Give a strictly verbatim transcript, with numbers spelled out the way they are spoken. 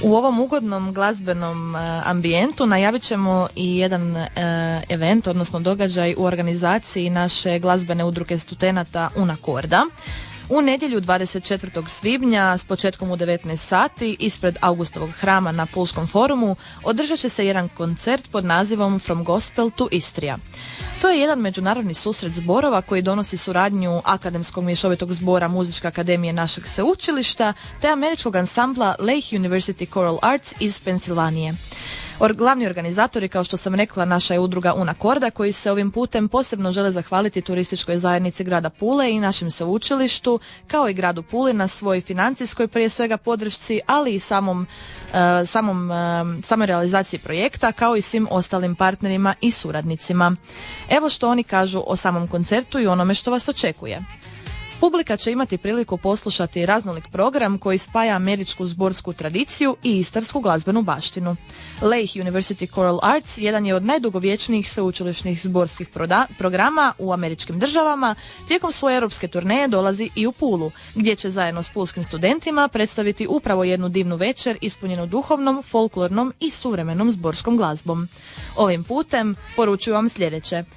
U ovom ugodnom glazbenom uh, ambijentu najavit ćemo i jedan uh, event, odnosno događaj u organizaciji naše glazbene udruge studenata Unakorda. U nedjelju dvadeset četvrtog svibnja s početkom u devetnaest sati ispred Augustovog hrama na Pulskom forumu održat će se jedan koncert pod nazivom From Gospel to Istria. To je jedan međunarodni susret zborova koji donosi suradnju Akademskog mješovitog zbora Muzičke akademije našeg sveučilišta te američkog ansambla Lake University Choral Arts iz Pensilvanije. Or, glavni organizatori, kao što sam rekla, naša je udruga Unakorda, koji se ovim putem posebno žele zahvaliti turističkoj zajednici grada Pule i našem sveučilištu, kao i gradu Puli na svoj financijskoj prije svega podršci, ali i samom, uh, samom, uh, samoj realizaciji projekta, kao i svim ostalim partnerima i suradnicima. Evo što oni kažu o samom koncertu i onome što vas očekuje. Publika će imati priliku poslušati raznolik program koji spaja američku zborsku tradiciju i istarsku glazbenu baštinu. Lake University Choral Arts jedan je od najdugovječnijih sveučilišnih zborskih proda- programa u američkim državama. Tijekom svoje europske turneje dolazi i u Pulu, gdje će zajedno s pulskim studentima predstaviti upravo jednu divnu večer ispunjenu duhovnom, folklornom i suvremenom zborskom glazbom. Ovim putem poručuju vam sljedeće.